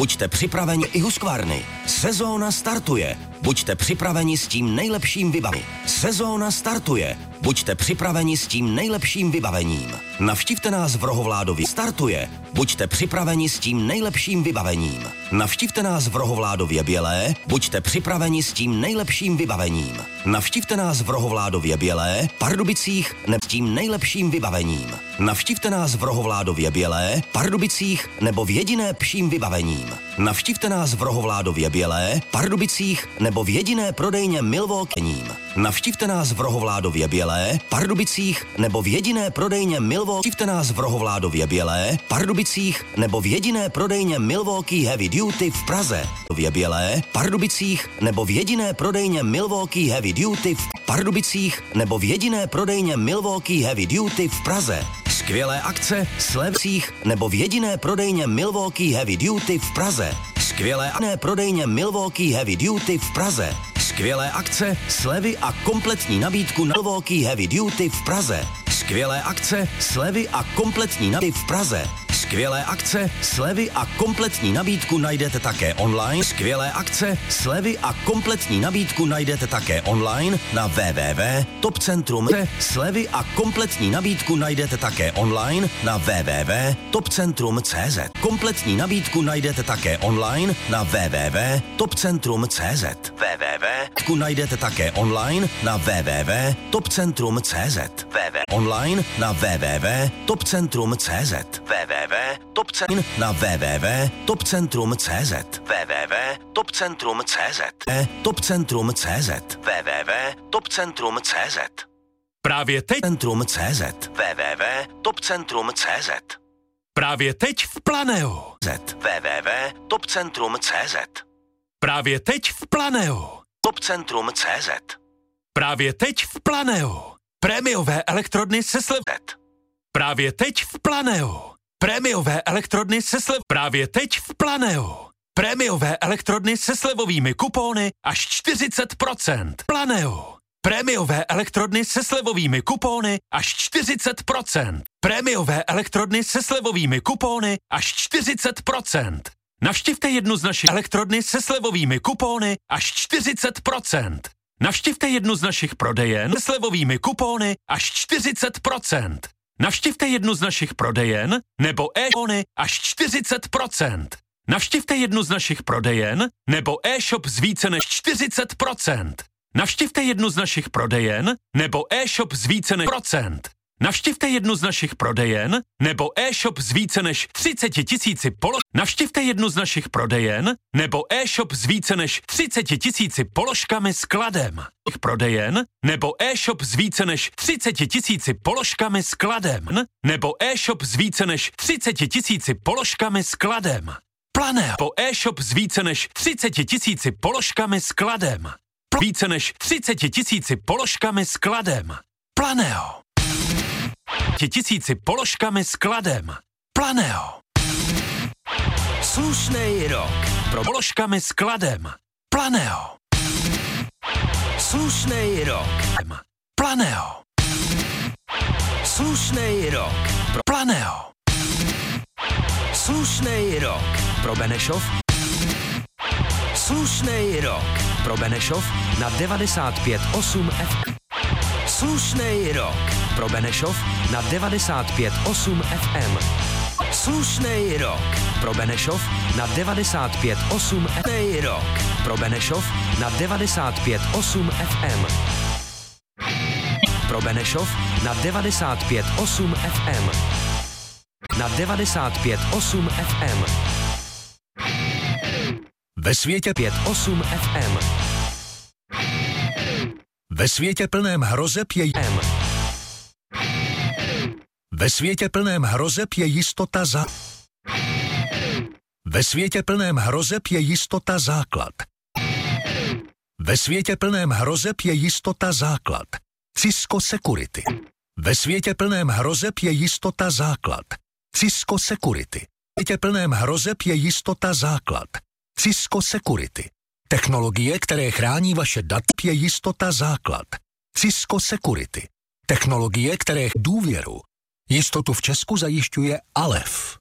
Buďte připraveni i Husqvarny. Sezóna startuje. Buďte připraveni s tím nejlepším vybavením. Sezóna startuje. Buďte připraveni s tím nejlepším vybavením. Navštivte nás v Rohovládově. Startuje. Buďte připraveni s tím nejlepším vybavením. Navštivte nás v Rohovládově Bělé. Buďte připraveni s tím nejlepším vybavením. Navštivte nás v Rohovládově Bělé, Pardubicích nebo s tím nejlepším vybavením. Navštivte nás v Rohovládově Bělé, Pardubicích nebo v jediné pším vybavením. Navštivte nás v Rohovládově Bělé, Pardubicích nebo v jediné prodejně Milwaukee. Navštivte nás v Rohovládově Bělé, Pardubicích nebo v jediné prodejně Milwaukee. Navštivte nás v Rohovládově Bělé, Pardubicích nebo v jediné prodejně Milwaukee Heavy Duty v Praze. V Bělé, Pardubicích nebo v jediné prodejně Milwaukee Heavy Duty v Pardubicích nebo v jediné prodejně Milwaukee Heavy Duty v Praze. Skvělé akce, slevcích nebo v jediné prodejně Milwaukee Heavy Duty v Praze. Skvělé prodejně Milwaukee Heavy Duty v Praze. Skvělé akce, slevy a kompletní nabídku Milwaukee Heavy Duty v Praze. Skvělé akce, slevy a kompletní nabídku v Praze. Skvělé akce, slevy a kompletní nabídku najdete také online. Skvělé akce, slevy a kompletní nabídku najdete také online na www.topcentrum. Slevy a kompletní nabídku najdete také online na www.topcentrum.cz. Kompletní nabídku najdete také online na www.topcentrum.cz. Najdete také online na www.topcentrum.cz. Online na www.topcentrum.cz. Na www.topcentrum.cz. www.topcentrum.cz. Topcentrum.cz. www.topcentrum.cz. Právě teď Centrum.cz. www.topcentrum.cz. Právě teď v Planeu. www.topcentrum.cz. Právě teď v Planeu. Topcentrum.cz. Právě teď v Planeu. Prémiové elektrodny se slevou. Právě teď v Planeu. Prémiové elektrodny se slev. Právě teď v Planeu. Prémiové elektrodny se slevovými kupóny až 40%. Planeu. Prémiové elektrodny se slevovými kupóny až 40%. Prémiové elektrodny se slevovými kupóny až 40%. Navštivte jednu z našich elektrodny se slevovými kupóny až 40%. Navštivte jednu z našich prodejen se slevovými kupóny až 40%. Navštivte jednu z našich prodejen nebo e-kupóny až 40%. Navštivte jednu z našich prodejen nebo e-shop z více než 40%. Navštivte jednu z našich prodejen nebo e-shop z více než procent. Navštivte jednu z našich prodejen nebo e-shop z více než 30 tisíci Navštivte jednu z našich prodejen nebo e-shop z více než 30 tisíci položkami skladem. Prodejen nebo e-shop z více než 30 tisíci položkami skladem. Nebo e-shop z více než 30 tisíci položkami skladem. Planeo. Po e-shop z více než 30 tisíci položkami skladem. Více než 30 tisíci položkami skladem. Planeo. Tisíci položkami skladem. Planeo. Slušnej rok. Pro položkami skladem. Planeo. Slušnej rok. Planeo. Slušnej rok. Pro Planeo. Slušnej rok. Pro Benešov. Slušnej rok. Pro Benešov na 95,8 FM. Slušnej rok. Pro Benešov na 95,8 FM. Slušnej rok. Pro Benešov na 95,8 FM. Rok. Pro Benešov na 95,8 FM. Pro Benešov na 95,8 FM. Na 95,8 FM. Ve světě 5,8 FM. Ve světě plném hrozeb je Ve světě plném hrozeb je jistota za Ve světě plném hrozeb je jistota základ. Ve světě plném hrozeb je jistota základ. Cisco Security. Ve světě plném hrozeb je jistota základ. Cisco Security. Ve světě plném hrozeb je jistota základ. Cisco Security. Technologie, které chrání vaše data, je jistota základ. Cisco Security. Technologie, které důvěru. Jistotu v Česku zajišťuje Alef.